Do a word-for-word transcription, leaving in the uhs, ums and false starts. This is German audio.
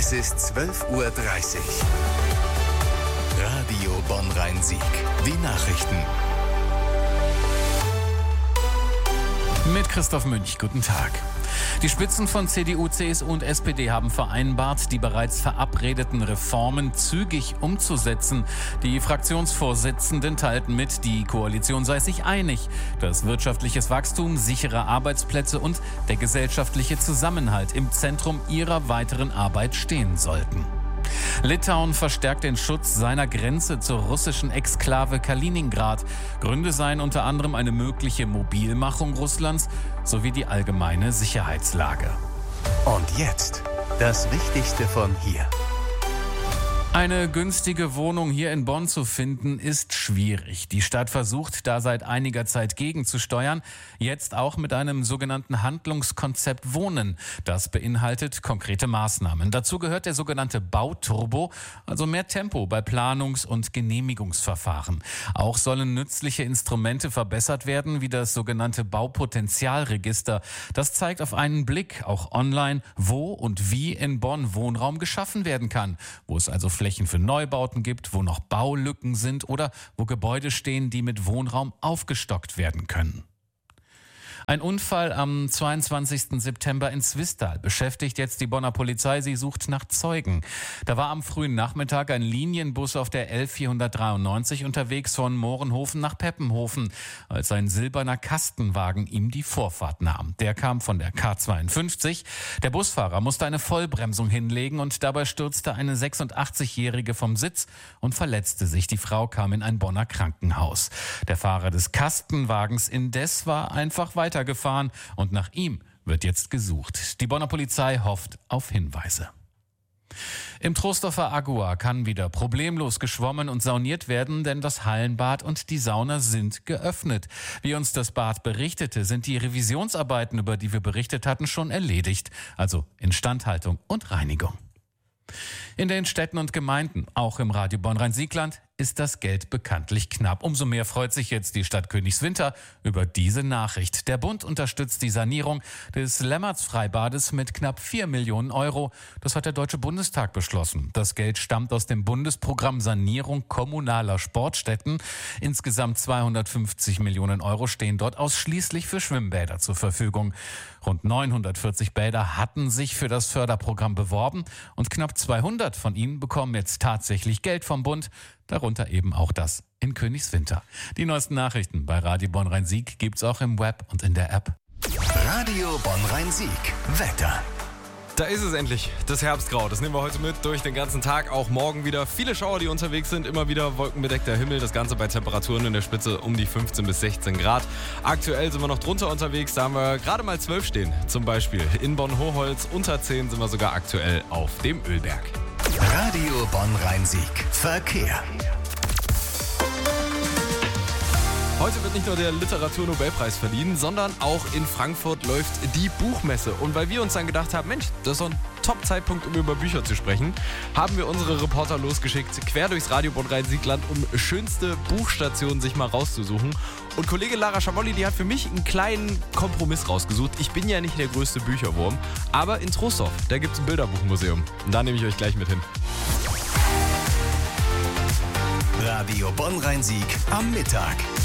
Es ist zwölf Uhr dreißig. Radio Bonn-Rhein-Sieg. Die Nachrichten. Mit Christoph Münch, guten Tag. Die Spitzen von C D U, C S U und S P D haben vereinbart, die bereits verabredeten Reformen zügig umzusetzen. Die Fraktionsvorsitzenden teilten mit, die Koalition sei sich einig, dass wirtschaftliches Wachstum, sichere Arbeitsplätze und der gesellschaftliche Zusammenhalt im Zentrum ihrer weiteren Arbeit stehen sollten. Litauen verstärkt den Schutz seiner Grenze zur russischen Exklave Kaliningrad. Gründe seien unter anderem eine mögliche Mobilmachung Russlands sowie die allgemeine Sicherheitslage. Und jetzt das Wichtigste von hier. Eine günstige Wohnung hier in Bonn zu finden, ist schwierig. Die Stadt versucht, da seit einiger Zeit gegenzusteuern, jetzt auch mit einem sogenannten Handlungskonzept Wohnen. Das beinhaltet konkrete Maßnahmen. Dazu gehört der sogenannte Bauturbo, also mehr Tempo bei Planungs- und Genehmigungsverfahren. Auch sollen nützliche Instrumente verbessert werden, wie das sogenannte Baupotenzialregister. Das zeigt auf einen Blick, auch online, wo und wie in Bonn Wohnraum geschaffen werden kann, wo es also Flächen für Neubauten gibt, wo noch Baulücken sind oder wo Gebäude stehen, die mit Wohnraum aufgestockt werden können. Ein Unfall am zweiundzwanzigsten September in Zwistal beschäftigt jetzt die Bonner Polizei. Sie sucht nach Zeugen. Da war am frühen Nachmittag ein Linienbus auf der L vierhundertdreiundneunzig unterwegs von Mohrenhofen nach Peppenhofen, als ein silberner Kastenwagen ihm die Vorfahrt nahm. Der kam von der K zweiundfünfzig. Der Busfahrer musste eine Vollbremsung hinlegen und dabei stürzte eine sechsundachtzigjährige vom Sitz und verletzte sich. Die Frau kam in ein Bonner Krankenhaus. Der Fahrer des Kastenwagens indes war einfach weiter gefahren und nach ihm wird jetzt gesucht. Die Bonner Polizei hofft auf Hinweise. Im Troisdorfer Agua kann wieder problemlos geschwommen und sauniert werden, denn das Hallenbad und die Sauna sind geöffnet. Wie uns das Bad berichtete, sind die Revisionsarbeiten, über die wir berichtet hatten, schon erledigt, also Instandhaltung und Reinigung. In den Städten und Gemeinden, auch im Radio Bonn-Rhein-Sieg-Land, ist das Geld bekanntlich knapp. Umso mehr freut sich jetzt die Stadt Königswinter über diese Nachricht. Der Bund unterstützt die Sanierung des Lemmerts-Freibades mit knapp vier Millionen Euro. Das hat der Deutsche Bundestag beschlossen. Das Geld stammt aus dem Bundesprogramm Sanierung kommunaler Sportstätten. Insgesamt zweihundertfünfzig Millionen Euro stehen dort ausschließlich für Schwimmbäder zur Verfügung. Rund neunhundertvierzig Bäder hatten sich für das Förderprogramm beworben und knapp zweihundert von ihnen bekommen jetzt tatsächlich Geld vom Bund. Darunter eben auch das in Königswinter. Die neuesten Nachrichten bei Radio Bonn-Rhein-Sieg gibt's auch im Web und in der App. Radio Bonn-Rhein-Sieg. Wetter. Da ist es endlich, das Herbstgrau. Das nehmen wir heute mit durch den ganzen Tag, auch morgen wieder. Viele Schauer, die unterwegs sind, immer wieder wolkenbedeckter Himmel. Das Ganze bei Temperaturen in der Spitze um die fünfzehn bis sechzehn Grad. Aktuell sind wir noch drunter unterwegs, da haben wir gerade mal zwölf stehen. Zum Beispiel in Bonn-Hochholz, unter zehn sind wir sogar aktuell auf dem Ölberg. Radio Bonn-Rhein-Sieg. Verkehr. Heute wird nicht nur der Literaturnobelpreis verliehen, sondern auch in Frankfurt läuft die Buchmesse. Und weil wir uns dann gedacht haben, Mensch, das ist so ein Top-Zeitpunkt, um über Bücher zu sprechen, haben wir unsere Reporter losgeschickt, quer durchs Radio Bonn-Rhein-Sieg-Land, um schönste Buchstationen sich mal rauszusuchen. Und Kollege Lara Schamolli, die hat für mich einen kleinen Kompromiss rausgesucht. Ich bin ja nicht der größte Bücherwurm, aber in Troisdorf, da gibt es ein Bilderbuchmuseum. Und da nehme ich euch gleich mit hin. Radio Bonn-Rhein-Sieg am Mittag.